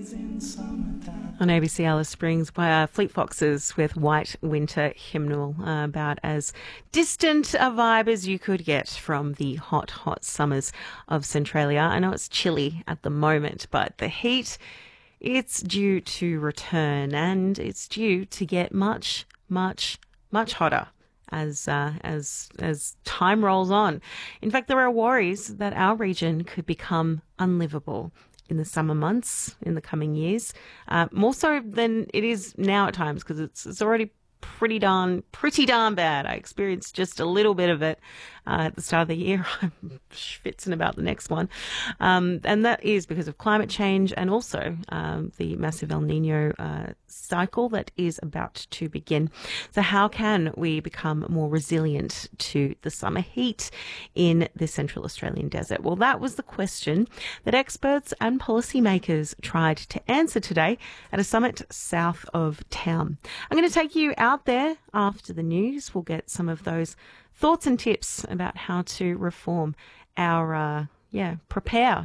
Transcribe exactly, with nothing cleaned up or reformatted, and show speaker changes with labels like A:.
A: On A B C Alice Springs, uh, Fleet Foxes with White Winter Hymnal, uh, about as distant a vibe as you could get from the hot, hot summers of Centralia. I know it's chilly at the moment, but the heat, it's due to return, and it's due to get much, much, much hotter as uh, as as time rolls on. In fact, there are worries that our region could become unlivable in the summer months in the coming years, uh, more so than it is now at times, because it's it's already pretty darn pretty darn bad. I experienced just a little bit of it uh, at the start of the year. I'm schwitzing about the next one, um, and that is because of climate change and also um, the massive El Nino uh, cycle that is about to begin. So how can we become more resilient to the summer heat in the Central Australian desert? Well, that was the question that experts and policymakers tried to answer today at a summit south of town. I'm going to take you out there after the news. We'll get some of those thoughts and tips about how to reform our, uh, yeah, prepare